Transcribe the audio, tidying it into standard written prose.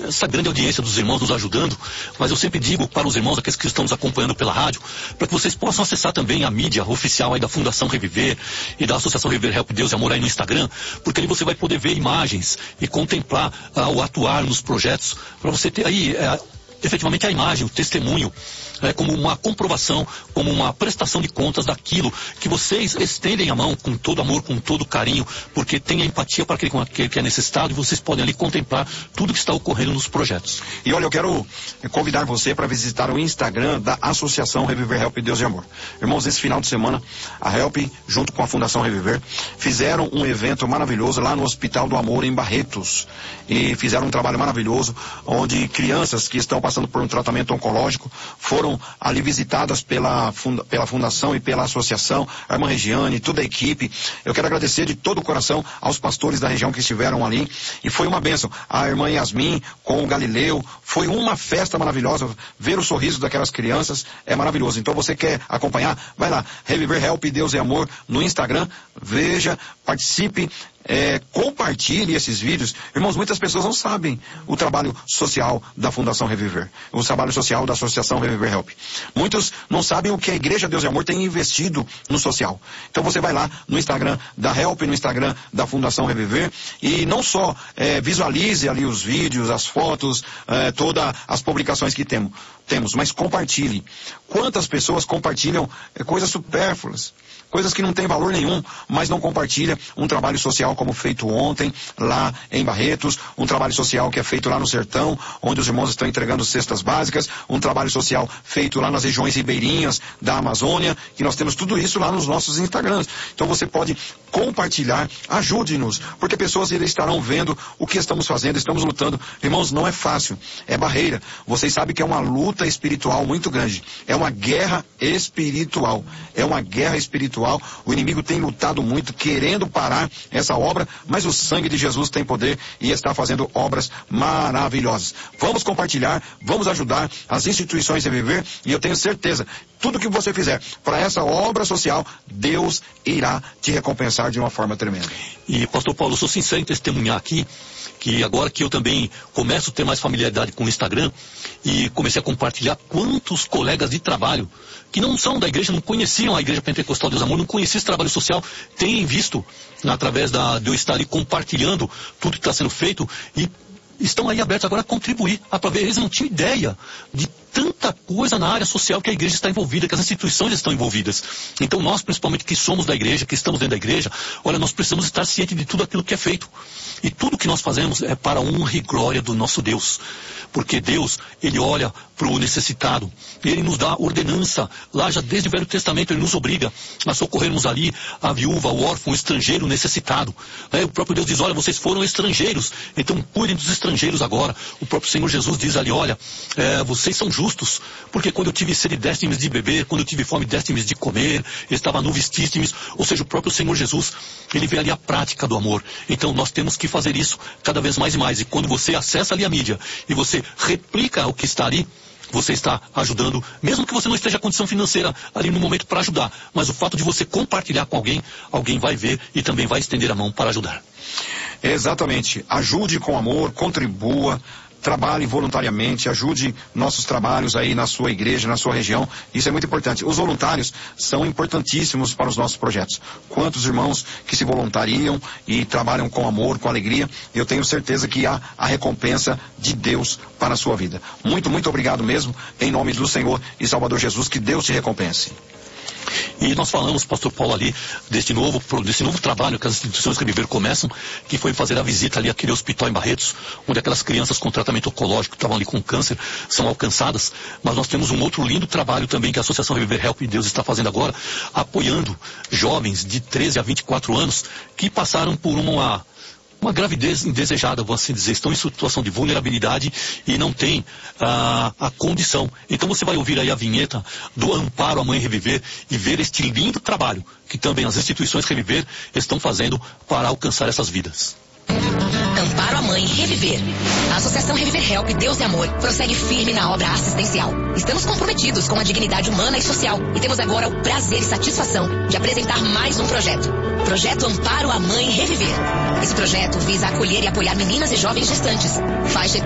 essa grande audiência dos irmãos nos ajudando, mas eu sempre digo para os irmãos, aqueles que estão nos acompanhando pela rádio, para que vocês possam acessar também a mídia oficial aí da Fundação Reviver e da Associação Reviver Help Deus e Amor aí no Instagram, porque ali você vai poder ver imagens e contemplar o atuar nos projetos, para você ter aí efetivamente a imagem, o testemunho, como uma comprovação, como uma prestação de contas daquilo que vocês estendem a mão com todo amor, com todo carinho, porque tem a empatia para aquele que é necessitado, e vocês podem ali contemplar tudo que está ocorrendo nos projetos. E olha, eu quero convidar você para visitar o Instagram da Associação Reviver Help Deus e Amor. Irmãos, esse final de semana, a Help, junto com a Fundação Reviver, fizeram um evento maravilhoso lá no Hospital do Amor, em Barretos. E fizeram um trabalho maravilhoso, onde crianças que estão passando por um tratamento oncológico foram ali visitadas pela Fundação e pela Associação, a irmã Regiane, toda a equipe. Eu quero agradecer de todo o coração aos pastores da região que estiveram ali, e foi uma bênção. A irmã Yasmin com o Galileu, foi uma festa maravilhosa. Ver o sorriso daquelas crianças é maravilhoso. Então você quer acompanhar? Vai lá, Reviver Help Deus e Amor no Instagram, veja, participe, compartilhe esses vídeos. Irmãos, muitas pessoas não sabem o trabalho social da Fundação Reviver, o trabalho social da Associação Reviver Help. Muitos não sabem o que a Igreja Deus e Amor tem investido no social. Então você vai lá no Instagram da Help, no Instagram da Fundação Reviver, e não só visualize ali os vídeos, as fotos, todas as publicações que temos, mas compartilhe. Quantas pessoas compartilham coisas supérfluas, coisas que não têm valor nenhum, mas não compartilha um trabalho social como feito ontem, lá em Barretos, um trabalho social que é feito lá no sertão, onde os irmãos estão entregando cestas básicas, um trabalho social feito lá nas regiões ribeirinhas da Amazônia, que nós temos tudo isso lá nos nossos Instagrams. Então você pode compartilhar, ajude-nos, porque pessoas estarão vendo o que estamos fazendo, estamos lutando. Irmãos, não é fácil, é barreira. Vocês sabem que é uma luta espiritual muito grande, é uma guerra espiritual, o inimigo tem lutado muito, querendo parar essa obra, mas o sangue de Jesus tem poder e está fazendo obras maravilhosas. Vamos compartilhar, vamos ajudar as instituições a viver, e eu tenho certeza, tudo que você fizer para essa obra social, Deus irá te recompensar de uma forma tremenda. E pastor Paulo, eu sou sincero em testemunhar aqui, que agora que eu também começo a ter mais familiaridade com o Instagram, e comecei a compartilhar, quantos colegas de trabalho que não são da igreja, não conheciam a Igreja Pentecostal Deus Amor, não conheciam esse trabalho social, têm visto através de eu estar ali compartilhando tudo que está sendo feito, e estão aí abertos agora a contribuir, para ver. Eles não tinham ideia de tanta coisa na área social que a igreja está envolvida, que as instituições estão envolvidas. Então nós, principalmente, que somos da igreja, que estamos dentro da igreja, olha, nós precisamos estar cientes de tudo aquilo que é feito. E tudo que nós fazemos é para a honra e glória do nosso Deus. Porque Deus, Ele olha para o necessitado, Ele nos dá ordenança, lá já desde o Velho Testamento Ele nos obriga a socorrermos ali a viúva, o órfão, o estrangeiro, o necessitado. O próprio Deus diz, olha, vocês foram estrangeiros, então cuidem dos estrangeiros agora. O próprio Senhor Jesus diz ali, olha, vocês são justos, porque quando eu tive sede deste-me de beber, quando eu tive fome deste-me de comer, estava nu vestiste-me. Ou seja, o próprio Senhor Jesus, Ele vê ali a prática do amor. Então nós temos que fazer isso cada vez mais e mais. E quando você acessa ali a mídia e você replica o que está ali, você está ajudando, mesmo que você não esteja em condição financeira ali no momento para ajudar, mas o fato de você compartilhar com alguém, alguém vai ver e também vai estender a mão para ajudar. Exatamente, ajude com amor, contribua, trabalhe voluntariamente, ajude nossos trabalhos aí na sua igreja, na sua região. Isso é muito importante. Os voluntários são importantíssimos para os nossos projetos. Quantos irmãos que se voluntariam e trabalham com amor, com alegria, eu tenho certeza que há a recompensa de Deus para a sua vida. Muito, muito obrigado mesmo, em nome do Senhor e Salvador Jesus, que Deus te recompense. E nós falamos, pastor Paulo, ali, desse novo trabalho que as instituições Reviver começam, que foi fazer a visita ali àquele hospital em Barretos, onde aquelas crianças com tratamento oncológico, que estavam ali com câncer, são alcançadas. Mas nós temos um outro lindo trabalho também que a Associação Reviver Help Deus está fazendo agora, apoiando jovens de 13 a 24 anos que passaram por uma gravidez indesejada, vou assim dizer, estão em situação de vulnerabilidade e não tem a condição. Então você vai ouvir aí a vinheta do Amparo à Mãe Reviver e ver este lindo trabalho que também as instituições Reviver estão fazendo para alcançar essas vidas. Amparo à Mãe Reviver. A Associação Reviver Help Deus e Amor prossegue firme na obra assistencial. Estamos comprometidos com a dignidade humana e social e temos agora o prazer e satisfação de apresentar mais um projeto. Projeto Amparo à Mãe Reviver. Esse projeto visa acolher e apoiar meninas e jovens gestantes, faixa